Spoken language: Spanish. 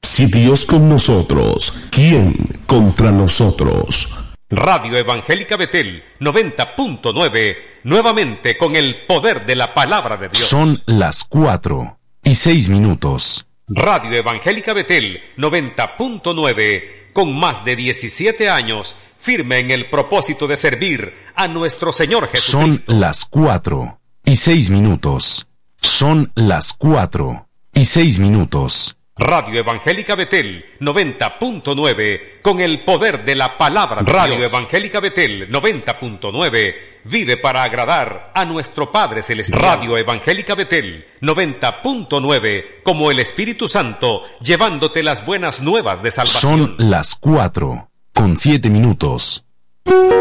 Si Dios con nosotros, ¿quién contra nosotros? Radio Evangélica Betel 90.9, nuevamente con el poder de la palabra de Dios. Son las 4:06. Radio Evangélica Betel 90.9, con más de 17 años, firme en el propósito de servir a nuestro Señor Jesucristo. Son las 4:06. Son las 4:06. Radio Evangélica Betel 90.9, con el poder de la palabra de Radio Dios. Evangélica Betel 90.9, vive para agradar a nuestro Padre Celestial. Radio Evangélica Betel 90.9, como el Espíritu Santo, llevándote las buenas nuevas de salvación. Son las 4:07.